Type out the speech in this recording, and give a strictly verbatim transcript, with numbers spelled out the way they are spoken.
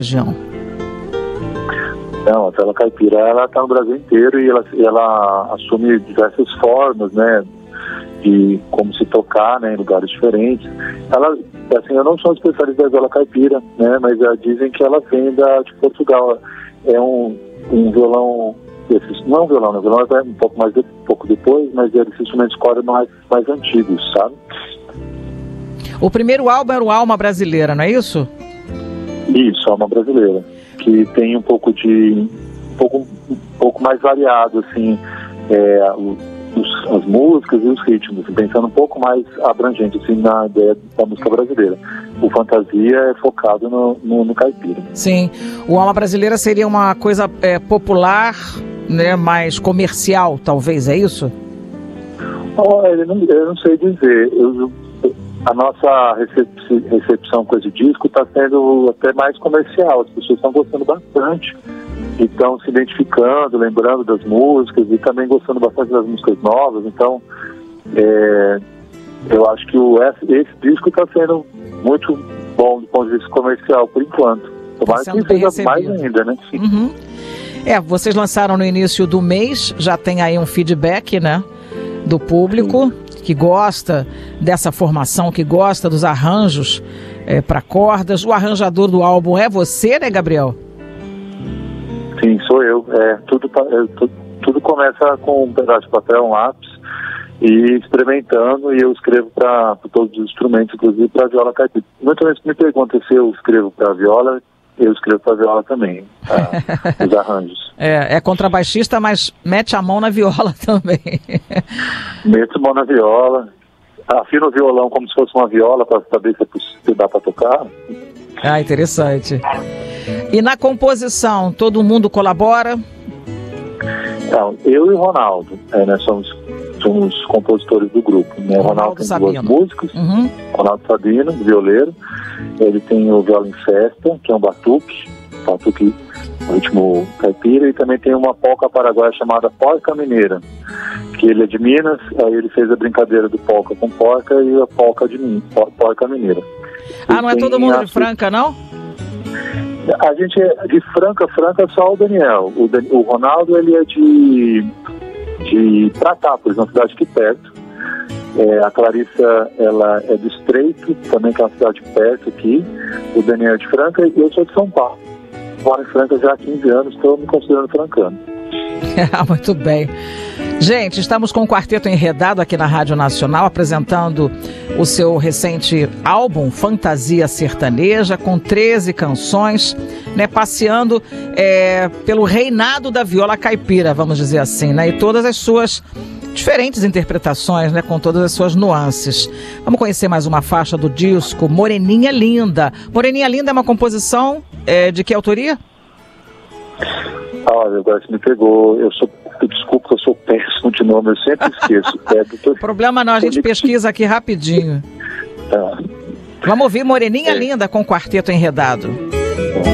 região? Não, a viola caipira, ela está no Brasil inteiro e ela, ela assume diversas formas, né, de como se tocar, né, em lugares diferentes. Ela, assim, eu não sou especialista da viola caipira, né, mas uh, dizem que ela vem da, de Portugal. É um, um violão, esses, não é um violão, né, o violão é um pouco, mais de, um pouco depois, mas esses instrumentos de corda mais, mais antigos, sabe? O primeiro álbum era o Alma Brasileira, não é isso? Isso, Alma Brasileira, que tem um pouco de, um pouco, um pouco mais variado, assim, é, os, as músicas e os ritmos, pensando um pouco mais abrangente, assim, na ideia da música brasileira. O Fantasia é focado no, no, no caipira. Sim, o Alma Brasileira seria uma coisa é, popular, né, mais comercial, talvez, é isso? Oh, eu, não, eu não sei dizer, eu... A nossa recep- recepção com esse disco está sendo até mais comercial. As pessoas estão gostando bastante e estão se identificando, lembrando das músicas e também gostando bastante das músicas novas. Então, é, eu acho que o, esse, esse disco está sendo muito bom do ponto de vista comercial, por enquanto. Tomara que seja mais ainda, né? Uhum. É, vocês lançaram no início do mês, já tem aí um feedback, né, do público. Sim. Que gosta dessa formação, que gosta dos arranjos é, para cordas. O arranjador do álbum é você, né, Gabriel? Sim, sou eu. É, tudo, é, tudo, tudo começa com um pedaço de papel, um lápis, e experimentando, e eu escrevo para todos os instrumentos, inclusive para a viola caipira. Muitas vezes me perguntam se eu escrevo para a viola, eu escrevo para a viola também, tá? Os arranjos. É, é contrabaixista, mas mete a mão na viola também. Meto a mão na viola, afino o violão como se fosse uma viola para saber se, se dá para tocar. Ah, interessante. E na composição, todo mundo colabora? Não, eu e o Ronaldo, é, nós somos, somos compositores do grupo. Né? O Ronaldo tem Sabino. duas músicas, uhum. Ronaldo Sabino, violeiro. Ele tem o Viola em Festa, que é um batuque, batuque ritmo caipira, e também tem uma polca paraguaia chamada Polca Mineira, que ele é de Minas, aí ele fez a brincadeira do polca com porca e a polca de mim, polca mineira. Ah, e não é todo mundo a... de Franca, não? A gente é de Franca, Franca só o Daniel. O, Dan... o Ronaldo, ele é de, de Pratápolis, uma cidade aqui perto. É, a Clarissa, ela é do Estreito, também que é uma cidade perto aqui. O Daniel é de Franca e eu sou de São Paulo. Moro em Franca já há quinze anos, estou me considerando francano. Muito bem. Gente, estamos com o Quarteto Enredado aqui na Rádio Nacional, apresentando o seu recente álbum Fantasia Sertaneja, com treze canções, né, passeando é, pelo reinado da viola caipira, vamos dizer assim, né, e todas as suas diferentes interpretações, né, com todas as suas nuances. Vamos conhecer mais uma faixa do disco, Moreninha Linda. Moreninha Linda é uma composição é, de que autoria? Olha, agora você me pegou. Eu sou, desculpa que eu sou péssimo de nome, eu sempre esqueço. É, tô... Problema não, a gente pesquisa aqui rapidinho. Tá. Vamos ouvir Moreninha é. Linda com o Quarteto Enredado.